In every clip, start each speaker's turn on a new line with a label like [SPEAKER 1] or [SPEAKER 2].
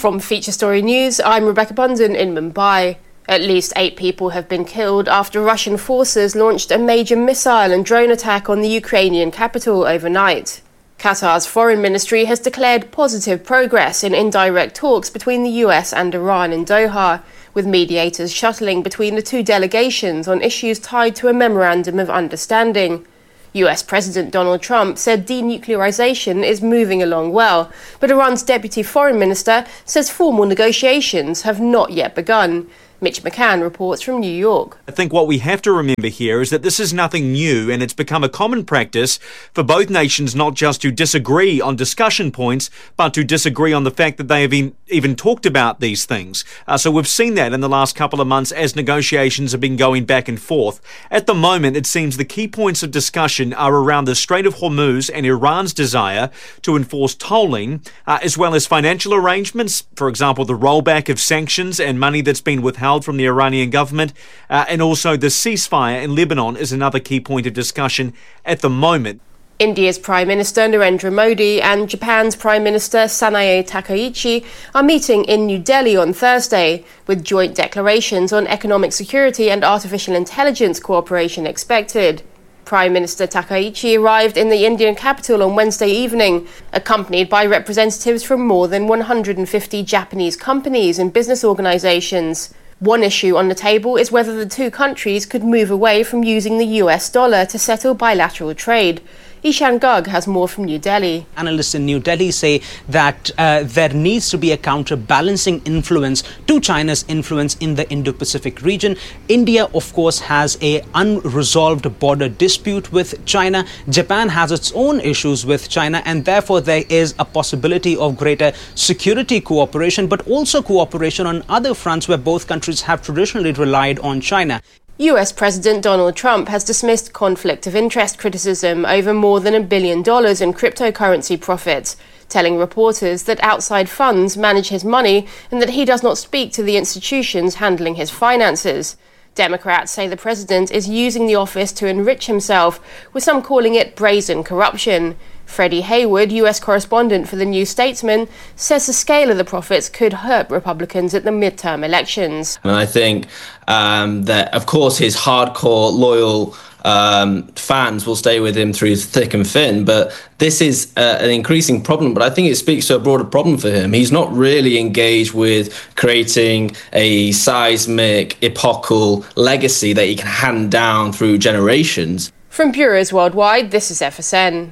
[SPEAKER 1] From Feature Story News, I'm Rebecca Bundan in Mumbai. At least 8 people have been killed after Russian forces launched a major missile and drone attack on the Ukrainian capital overnight. Qatar's foreign ministry has declared positive progress in indirect talks between the US and Iran in Doha, with mediators shuttling between the two delegations on issues tied to a memorandum of understanding. US President Donald Trump said denuclearization is moving along well, but Iran's deputy foreign minister says formal negotiations have not yet begun. Mitch McCann reports from New York.
[SPEAKER 2] I think what we have to remember here is that this is nothing new, and it's become a common practice for both nations not just to disagree on discussion points, but to disagree on the fact that they have even talked about these things. So we've seen that in the last couple of months as negotiations have been going back and forth. At the moment, it seems the key points of discussion are around the Strait of Hormuz and Iran's desire to enforce tolling, as well as financial arrangements, for example, the rollback of sanctions and money that's been withheld from the Iranian government, and also the ceasefire in Lebanon is another key point of discussion at the moment.
[SPEAKER 1] India's Prime Minister Narendra Modi and Japan's Prime Minister Sanae Takaichi are meeting in New Delhi on Thursday, with joint declarations on economic security and artificial intelligence cooperation expected. Prime Minister Takaichi arrived in the Indian capital on Wednesday evening, accompanied by representatives from more than 150 Japanese companies and business organizations. One issue on the table is whether the two countries could move away from using the US dollar to settle bilateral trade. Ishan Garg has more from New Delhi.
[SPEAKER 3] Analysts in New Delhi say that there needs to be a counterbalancing influence to China's influence in the Indo-Pacific region. India, of course, has an unresolved border dispute with China. Japan has its own issues with China, and therefore there is a possibility of greater security cooperation, but also cooperation on other fronts where both countries have traditionally relied on China.
[SPEAKER 1] US President Donald Trump has dismissed conflict of interest criticism over more than $1 billion in cryptocurrency profits, telling reporters that outside funds manage his money and that he does not speak to the institutions handling his finances. Democrats say the president is using the office to enrich himself, with some calling it brazen corruption. Freddie Hayward, US correspondent for The New Statesman, says the scale of the profits could hurt Republicans at the midterm elections.
[SPEAKER 4] And I think that, of course, his hardcore, loyal fans will stay with him through thick and thin, but this is an increasing problem. But I think it speaks to a broader problem for him. He's not really engaged with creating a seismic, epochal legacy that he can hand down through generations.
[SPEAKER 1] From bureaus worldwide, this is FSN.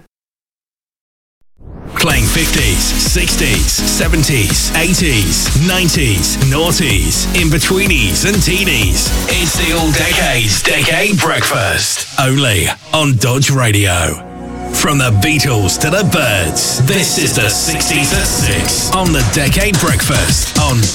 [SPEAKER 5] Playing 50s, 60s, 70s, 80s, 90s, noughties, in-betweenies and teenies. It's the All Decades Decade Breakfast. Only on Dodge Radio. From the Beatles to the Byrds, this is the 60s at 6 on the Decade Breakfast on